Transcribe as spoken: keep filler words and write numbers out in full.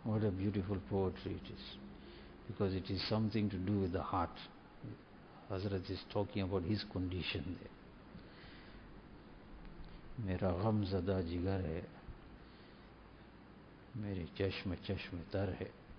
What a beautiful poetry it is, because it is something to do with the heart. Hazrat is talking about his condition there. मेरा गम ज़दा जिगर है, मेरे चश्म चश्म तर है,